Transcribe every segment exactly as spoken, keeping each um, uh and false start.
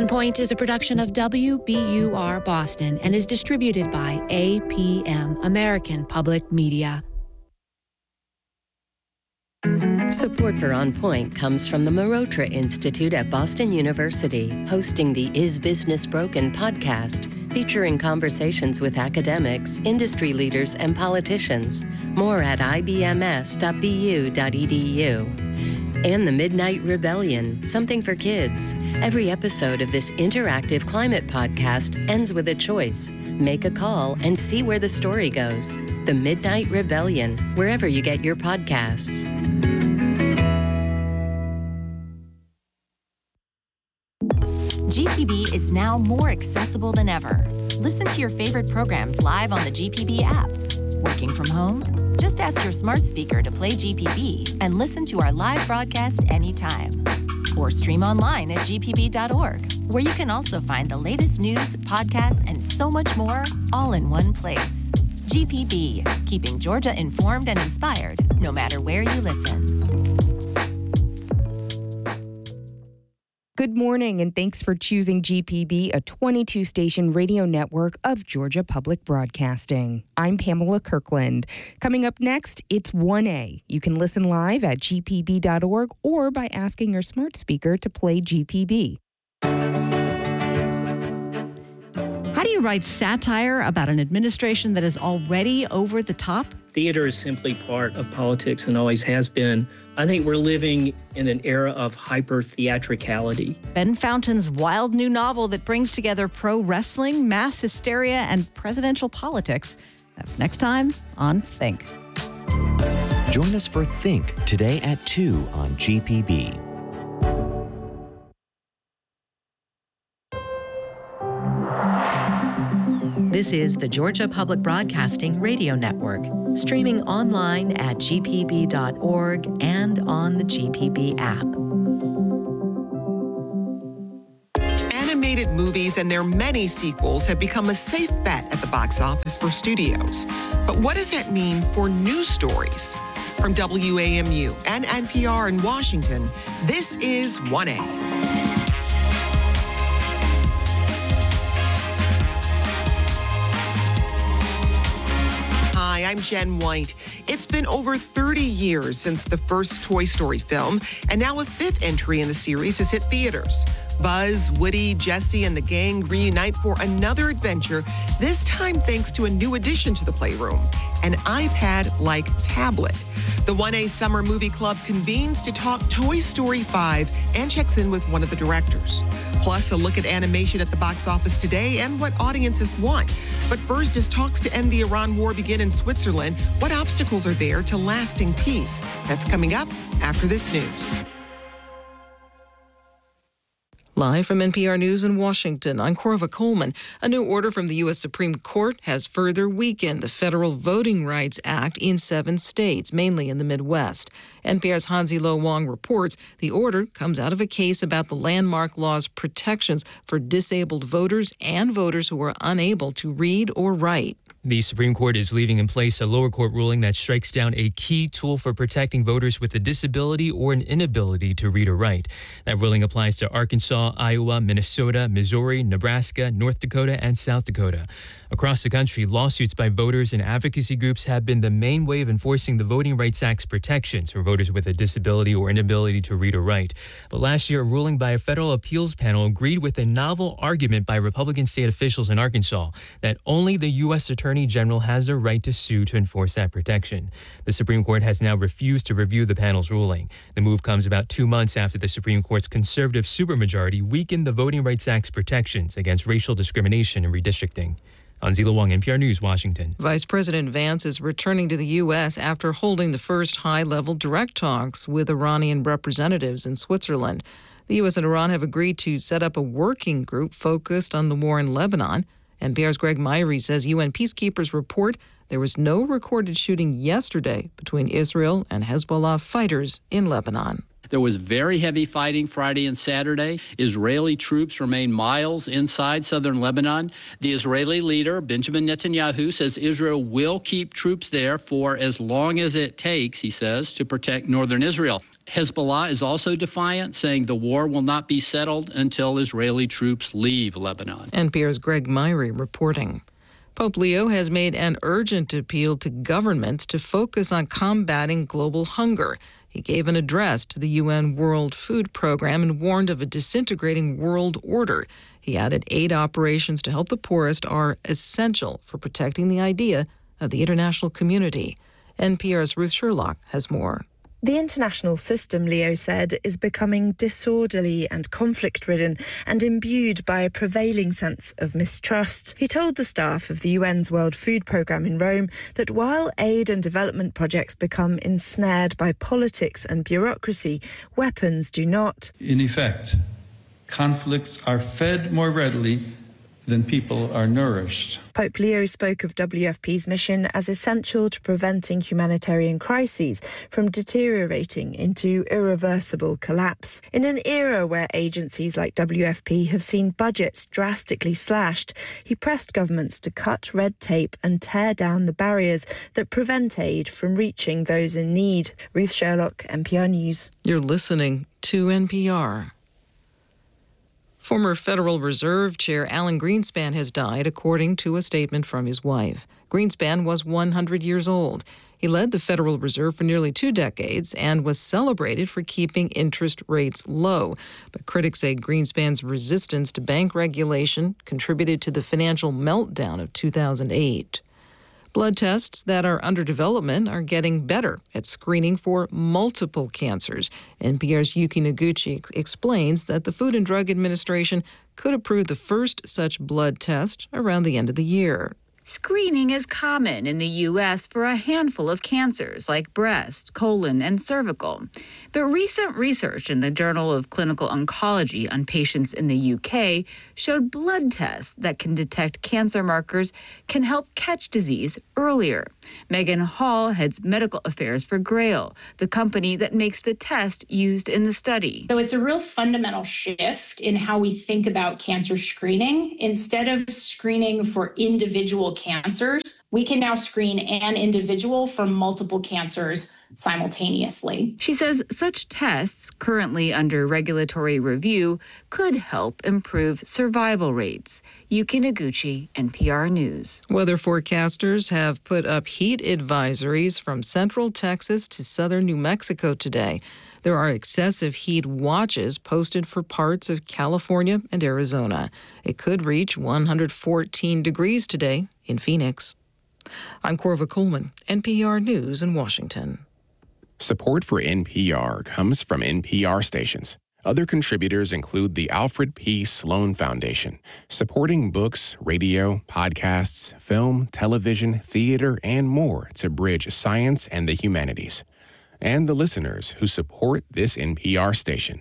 On Point is a production of W B U R Boston and is distributed by A P M, American Public Media. Support for On Point comes from the Marotra Institute at Boston University, hosting the Is Business Broken podcast, featuring conversations with academics, industry leaders, and politicians. More at I B M S dot B U dot E D U. And the Midnight Rebellion, something for kids. Every episode of this interactive climate podcast ends with a choice. Make a call and see where the story goes. The Midnight Rebellion, wherever you get your podcasts. G P B is now more accessible than ever. Listen to your favorite programs live on the G P B app. Working from home? Just ask your smart speaker to play G P B and listen to our live broadcast anytime. Or stream online at G P B dot org, where you can also find the latest news, podcasts, and so much more, all in one place. G P B, keeping Georgia informed and inspired, no matter where you listen. Good morning, and thanks for choosing G P B, a twenty-two station radio network of Georgia Public Broadcasting. I'm Pamela Kirkland. Coming up next, it's one A. You can listen live at G P B dot org or by asking your smart speaker to play G P B. How do you write satire about an administration that is already over the top? Theater is simply part of politics and always has been. I think we're living in an era of hyper-theatricality. Ben Fountain's wild new novel that brings together pro wrestling, mass hysteria, and presidential politics. That's next time on Think. Join us for Think today at two on G P B. This is the Georgia Public Broadcasting Radio Network, streaming online at G P B dot org and on the G P B app. Animated movies and their many sequels have become a safe bet at the box office for studios. But what does that mean for news stories? From W A M U and N P R in Washington, this is one A. Hi, I'm Jen White. It's been over thirty years since the first Toy Story film, and now a fifth entry in the series has hit theaters. Buzz, Woody, Jessie, and the gang reunite for another adventure, this time thanks to a new addition to the playroom, an iPad-like tablet. The one A Summer Movie Club convenes to talk Toy Story five and checks in with one of the directors. Plus, a look at animation at the box office today and what audiences want. But first, as talks to end the Iran war begin in Switzerland, what obstacles are there to lasting peace? That's coming up after this news. Live from N P R News in Washington, I'm Corva Coleman. A new order from the U S Supreme Court has further weakened the Federal Voting Rights Act in seven states, mainly in the Midwest. N P R's Hansi Lo Wong reports the order comes out of a case about the landmark law's protections for disabled voters and voters who are unable to read or write. The Supreme Court is leaving in place a lower court ruling that strikes down a key tool for protecting voters with a disability or an inability to read or write. That ruling applies to Arkansas, Iowa, Minnesota, Missouri, Nebraska, North Dakota, and South Dakota. Across the country, lawsuits by voters and advocacy groups have been the main way of enforcing the Voting Rights Act's protections for voters with a disability or inability to read or write. But last year, a ruling by a federal appeals panel agreed with a novel argument by Republican state officials in Arkansas that only the U S Attorney General has the right to sue to enforce that protection. The Supreme Court has now refused to review the panel's ruling. The move comes about two months after the Supreme Court's conservative supermajority weakened the Voting Rights Act's protections against racial discrimination and redistricting. Hansi Lo Wong, N P R News, Washington. Vice President Vance is returning to the U S after holding the first high-level direct talks with Iranian representatives in Switzerland. The U S and Iran have agreed to set up a working group focused on the war in Lebanon. N P R's Greg Myrie says U N peacekeepers report there was no recorded shooting yesterday between Israel and Hezbollah fighters in Lebanon. There was very heavy fighting Friday and Saturday. Israeli troops remain miles inside southern Lebanon. The Israeli leader, Benjamin Netanyahu, says Israel will keep troops there for as long as it takes, he says, to protect northern Israel. Hezbollah is also defiant, saying the war will not be settled until Israeli troops leave Lebanon. N P R's Greg Myrie reporting. Pope Leo has made an urgent appeal to governments to focus on combating global hunger. He gave an address to the U N World Food Program and warned of a disintegrating world order. He added aid operations to help the poorest are essential for protecting the idea of the international community. N P R's Ruth Sherlock has more. The international system, Leo said, is becoming disorderly and conflict-ridden and imbued by a prevailing sense of mistrust. He told the staff of the U N's World Food Programme in Rome that while aid and development projects become ensnared by politics and bureaucracy, weapons do not. In effect, conflicts are fed more readily than people are nourished. Pope Leo spoke of W F P's mission as essential to preventing humanitarian crises from deteriorating into irreversible collapse. In an era where agencies like W F P have seen budgets drastically slashed, he pressed governments to cut red tape and tear down the barriers that prevent aid from reaching those in need. Ruth Sherlock, N P R News. You're listening to N P R. Former Federal Reserve Chair Alan Greenspan has died, according to a statement from his wife. Greenspan was one hundred years old. He led the Federal Reserve for nearly two decades and was celebrated for keeping interest rates low. But critics say Greenspan's resistance to bank regulation contributed to the financial meltdown of two thousand eight. Blood tests that are under development are getting better at screening for multiple cancers. N P R's Yuki Noguchi ex- explains that the Food and Drug Administration could approve the first such blood test around the end of the year. Screening is common in the U S for a handful of cancers like breast, colon, and cervical. But recent research in the Journal of Clinical Oncology on patients in the U K showed blood tests that can detect cancer markers can help catch disease earlier. Megan Hall heads medical affairs for Grail, the company that makes the test used in the study. So it's a real fundamental shift in how we think about cancer screening. Instead of screening for individual cancers, we can now screen an individual for multiple cancers simultaneously. She says such tests, currently under regulatory review, could help improve survival rates. Yuki Noguchi, N P R News. Weather forecasters have put up heat advisories from central Texas to southern New Mexico today. There are excessive heat watches posted for parts of California and Arizona. It could reach one hundred fourteen degrees today in Phoenix. I'm Corva Coleman, N P R News in Washington. Support for N P R comes from N P R stations. Other contributors include the Alfred P. Sloan Foundation, supporting books, radio, podcasts, film, television, theater, and more to bridge science and the humanities. And the listeners who support this N P R station.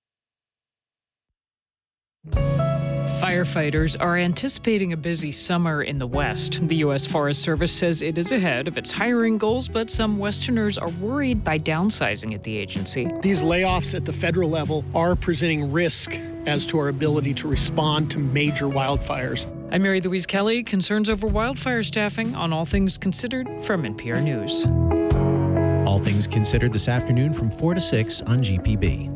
Firefighters are anticipating a busy summer in the West. The U S Forest Service says it is ahead of its hiring goals, but some Westerners are worried by downsizing at the agency. These layoffs at the federal level are presenting risk as to our ability to respond to major wildfires. I'm Mary Louise Kelly. Concerns over wildfire staffing on All Things Considered from N P R News. All Things Considered this afternoon from four to six on G P B.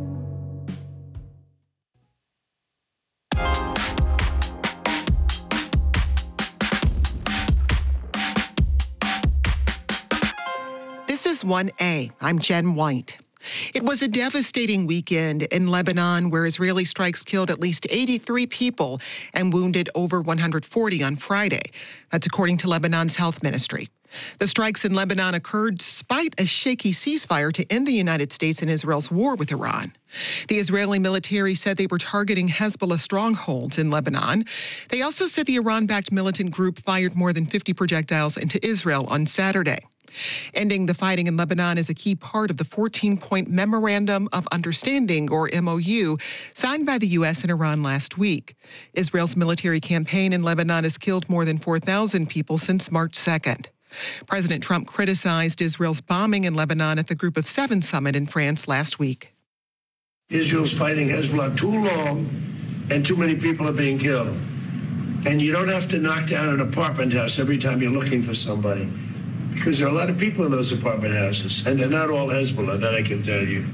This is one A. I'm Jen White. It was a devastating weekend in Lebanon where Israeli strikes killed at least eighty-three people and wounded over one hundred forty on Friday. That's according to Lebanon's health ministry. The strikes in Lebanon occurred despite a shaky ceasefire to end the United States and Israel's war with Iran. The Israeli military said they were targeting Hezbollah strongholds in Lebanon. They also said the Iran-backed militant group fired more than fifty projectiles into Israel on Saturday. Ending the fighting in Lebanon is a key part of the fourteen-point Memorandum of Understanding, or M O U, signed by the U S and Iran last week. Israel's military campaign in Lebanon has killed more than four thousand people since March second. President Trump criticized Israel's bombing in Lebanon at the Group of Seven summit in France last week. Israel's fighting Hezbollah too long, and too many people are being killed. And you don't have to knock down an apartment house every time you're looking for somebody, because there are a lot of people in those apartment houses, and they're not all Hezbollah, that I can tell you.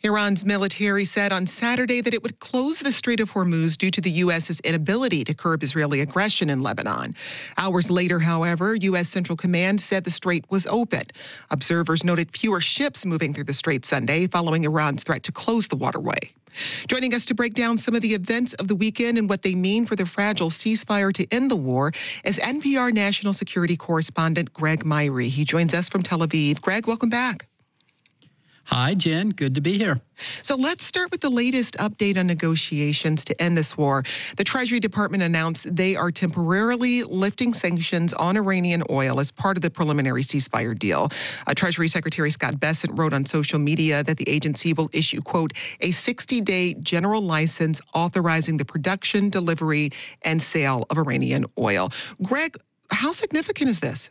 Iran's military said on Saturday that it would close the Strait of Hormuz due to the U S's inability to curb Israeli aggression in Lebanon. Hours later, however, U S Central Command said the strait was open. Observers noted fewer ships moving through the strait Sunday following Iran's threat to close the waterway. Joining us to break down some of the events of the weekend and what they mean for the fragile ceasefire to end the war is N P R national security correspondent Greg Myrie. He joins us from Tel Aviv. Greg, welcome back. Hi, Jen. Good to be here. So let's start with the latest update on negotiations to end this war. The Treasury Department announced they are temporarily lifting sanctions on Iranian oil as part of the preliminary ceasefire deal. Uh, Treasury Secretary Scott Bessent wrote on social media that the agency will issue, quote, a sixty-day general license authorizing the production, delivery, and sale of Iranian oil. Greg, how significant is this?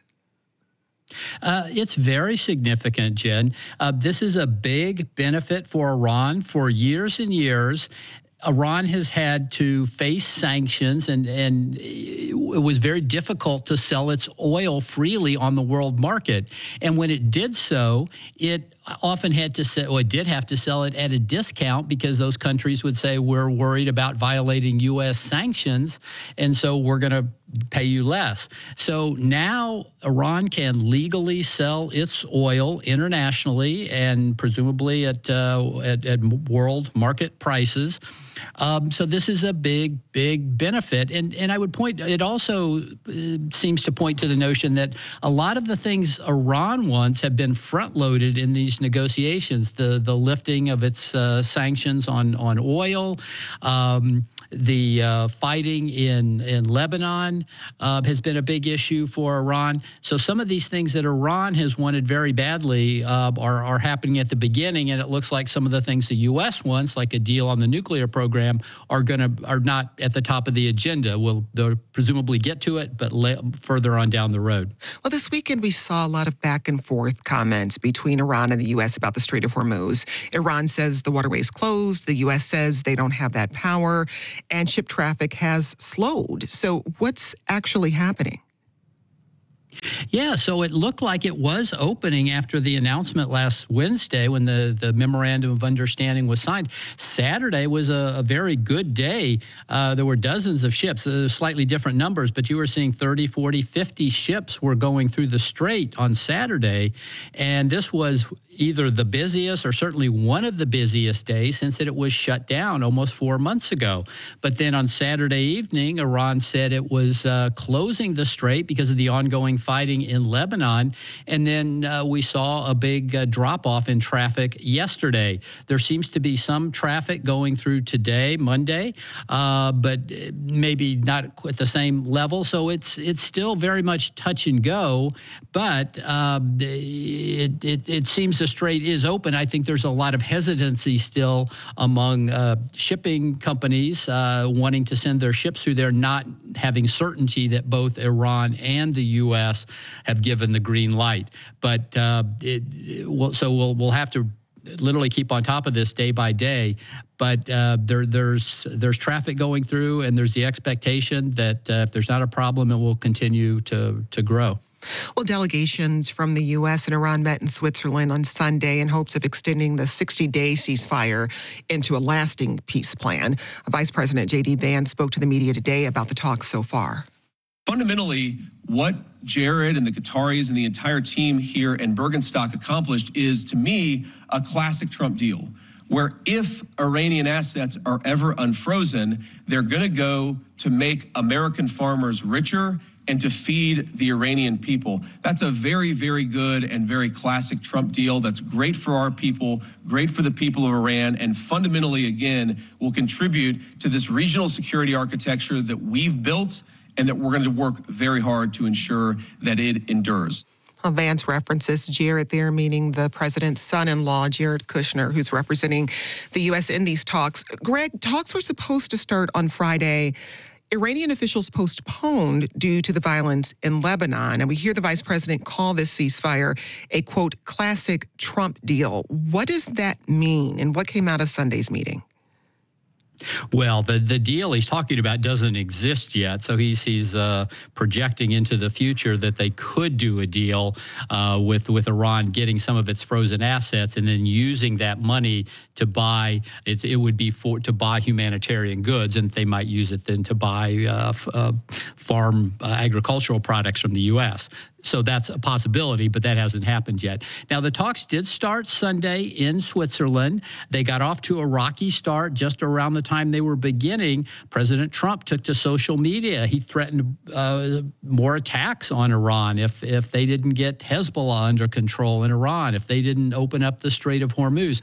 Uh, it's very significant, Jen. Uh, this is a big benefit for Iran. For years and years, Iran has had to face sanctions, and, and it was very difficult to sell its oil freely on the world market. And when it did so, it often had to sell, or it did have to sell it at a discount because those countries would say, we're worried about violating U S sanctions, and so we're going to pay you less. So now Iran can legally sell its oil internationally and presumably at, uh, at, at world market prices. Um, so this is a big, big benefit. And, and I would point, it also uh, seems to point to the notion that a lot of the things Iran wants have been front-loaded in these negotiations. The, the lifting of its uh, sanctions on, on oil, um, the uh, fighting in, in Lebanon uh, has been a big issue for Iran. So some of these things that Iran has wanted very badly uh, are, are happening at the beginning, and it looks like some of the things the U S wants, like a deal on the nuclear program, are going to are not at the top of the agenda. We'll they'll presumably get to it, but le- further on down the road. Well, this weekend we saw a lot of back and forth comments between Iran and the U S about the Strait of Hormuz. Iran says the waterway is closed. The U S says they don't have that power, and ship traffic has slowed. So what's actually happening? Yeah, so it looked like it was opening after the announcement last Wednesday when the, the memorandum of understanding was signed. Saturday was a, a very good day. Uh, there were dozens of ships, uh, slightly different numbers, but you were seeing thirty, forty, fifty ships were going through the strait on Saturday. And this was either the busiest or certainly one of the busiest days since it was shut down almost four months ago. But then on Saturday evening, Iran said it was uh, closing the strait because of the ongoing fighting in Lebanon. And then uh, we saw a big uh, drop-off in traffic yesterday. There seems to be some traffic going through today, Monday, uh, but maybe not at the same level. So it's it's still very much touch and go, but uh, it, it, it seems the strait is open. I think there's a lot of hesitancy still among uh, shipping companies uh, wanting to send their ships through there, not having certainty that both Iran and the U S have given the green light. But uh, it, it will, so we'll we'll have to literally keep on top of this day by day. But uh, there there's there's traffic going through, and there's the expectation that uh, if there's not a problem, it will continue to to grow. Well, delegations from the U S and Iran met in Switzerland on Sunday in hopes of extending the sixty-day ceasefire into a lasting peace plan. Vice President J D Vance spoke to the media today about the talks so far. Fundamentally, what Jared and the Qataris and the entire team here in Bergenstock accomplished is, to me, a classic Trump deal, where if Iranian assets are ever unfrozen, they're going to go to make American farmers richer and to feed the Iranian people. That's a very, very good and very classic Trump deal that's great for our people, great for the people of Iran, and fundamentally, again, will contribute to this regional security architecture that we've built and that we're going to work very hard to ensure that it endures. Well, Vance references Jared there, meaning the president's son-in-law, Jared Kushner, who's representing the U S in these talks. Greg, talks were supposed to start on Friday. Iranian officials postponed due to the violence in Lebanon. And we hear the vice president call this ceasefire a, quote, classic Trump deal. What does that mean? And what came out of Sunday's meeting? Well, the, the deal he's talking about doesn't exist yet, so he's he's uh, projecting into the future that they could do a deal uh, with with Iran getting some of its frozen assets and then using that money to buy. It, it would be for to buy humanitarian goods, and they might use it then to buy uh, f- uh, farm uh, agricultural products from the U S. So that's a possibility, but that hasn't happened yet. Now, the talks did start Sunday in Switzerland. They got off to a rocky start just around the time they were beginning. President Trump took to social media. He threatened uh, more attacks on Iran if, if they didn't get Hezbollah under control in Iran, if they didn't open up the Strait of Hormuz.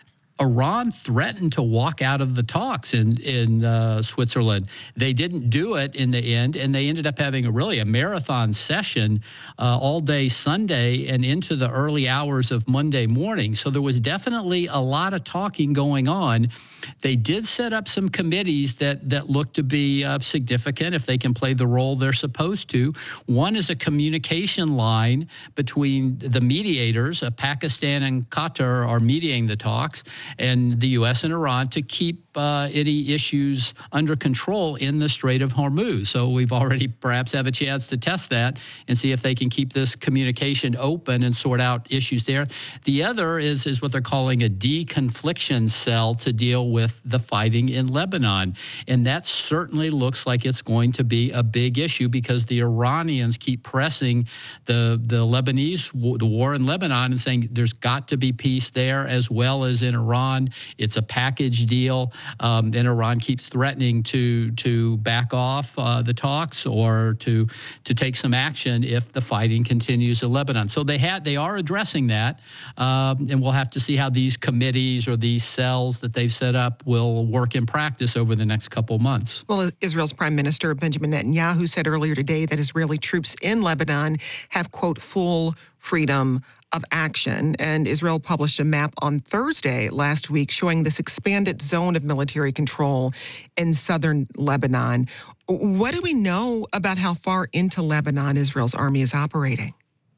Iran threatened to walk out of the talks in in uh, Switzerland. They didn't do it in the end, and they ended up having a really a marathon session uh, all day Sunday and into the early hours of Monday morning. So there was definitely a lot of talking going on. They did set up some committees that that look to be uh, significant if they can play the role they're supposed to. One is a communication line between the mediators. Uh, Pakistan and Qatar are mediating the talks, and the U S and Iran to keep uh, any issues under control in the Strait of Hormuz. So we've already perhaps have a chance to test that and see if they can keep this communication open and sort out issues there. The other is, is what they're calling a deconfliction cell to deal with the fighting in Lebanon. And that certainly looks like it's going to be a big issue because the Iranians keep pressing the, the Lebanese, the war in Lebanon and saying there's got to be peace there as well as in Iran. It's a package deal. Um, and Iran keeps threatening to to back off uh, the talks or to to take some action if the fighting continues in Lebanon. So they had they are addressing that, um, and we'll have to see how these committees or these cells that they've set up will work in practice over the next couple months. Well, Israel's Prime Minister Benjamin Netanyahu said earlier today that Israeli troops in Lebanon have, quote, full freedom of action. And Israel published a map on Thursday last week showing this expanded zone of military control in southern Lebanon. What do we know about how far into Lebanon Israel's army is operating?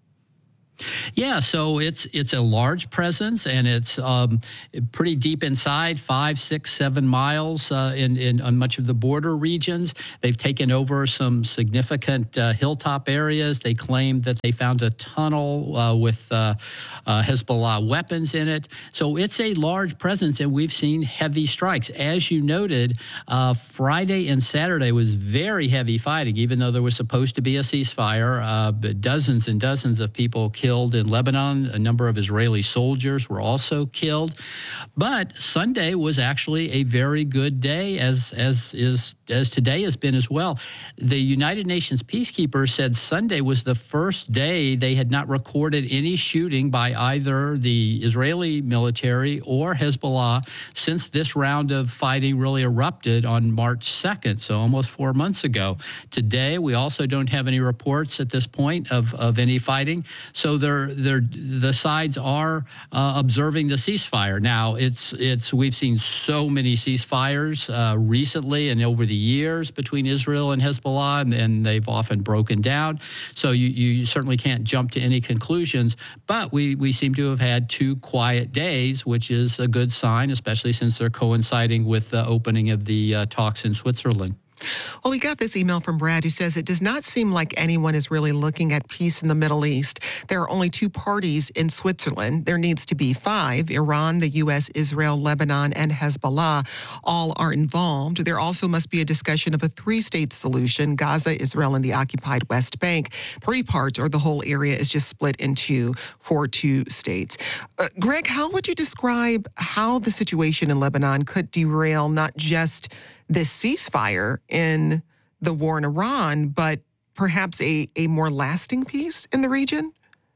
Yeah, so it's it's a large presence, and it's um, pretty deep inside, five, six, seven miles uh, in, in on much of the border regions. They've taken over some significant uh, hilltop areas. They claim that they found a tunnel uh, with uh, uh, Hezbollah weapons in it. So it's a large presence, and we've seen heavy strikes. As you noted, uh, Friday and Saturday was very heavy fighting, even though there was supposed to be a ceasefire. Uh, but dozens and dozens of people killed in Lebanon. A number of Israeli soldiers were also killed. But Sunday was actually a very good day, as as is as today has been as well. The United Nations peacekeepers said Sunday was the first day they had not recorded any shooting by either the Israeli military or Hezbollah since this round of fighting really erupted on March second, so almost four months ago. Today, we also don't have any reports at this point of, of any fighting. So they're, they're, the sides are uh, observing the ceasefire. Now, it's it's we've seen so many ceasefires uh, recently and over the years between Israel and Hezbollah, and, and they've often broken down. So you, you certainly can't jump to any conclusions. But we, we seem to have had two quiet days, which is a good sign, especially since they're coinciding with the opening of the uh, talks in Switzerland. Well, we got this email from Brad who says it does not seem like anyone is really looking at peace in the Middle East. There are only two parties in Switzerland. There needs to be five. Iran, the U S, Israel, Lebanon, and Hezbollah all are involved. There also must be a discussion of a three-state solution, Gaza, Israel, and the occupied West Bank. Three parts or the whole area is just split into for two states. Uh, Greg, how would you describe how the situation in Lebanon could derail not just this ceasefire in the war in Iran, but perhaps a, a more lasting peace in the region?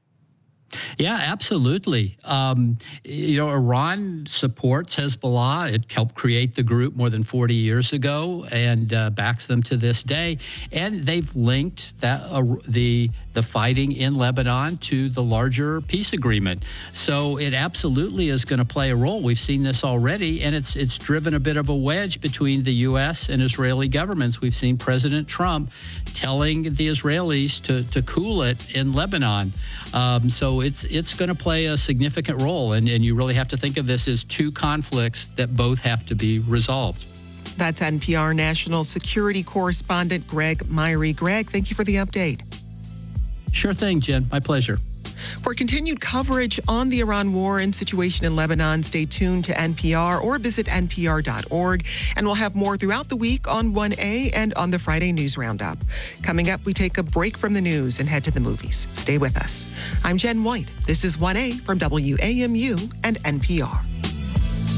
Yeah, absolutely. Um, you know, Iran supports Hezbollah. It helped create the group more than forty years ago and uh, backs them to this day. And they've linked that uh, the the fighting in Lebanon to the larger peace agreement. So it absolutely is going to play a role. We've seen this already, and it's it's driven a bit of a wedge between the U S and Israeli governments. We've seen President Trump telling the Israelis to, to cool it in Lebanon. Um, so it's it's going to play a significant role, and, and you really have to think of this as two conflicts that both have to be resolved. That's N P R national security correspondent Greg Myrie. Greg, thank you for the update. Sure thing, Jen. My pleasure. For continued coverage on the Iran war and situation in Lebanon, stay tuned to N P R or visit N P R dot org. And we'll have more throughout the week on one A and on the Friday News Roundup. Coming up, we take a break from the news and head to the movies. Stay with us. I'm Jen White. This is one A from W A M U and N P R.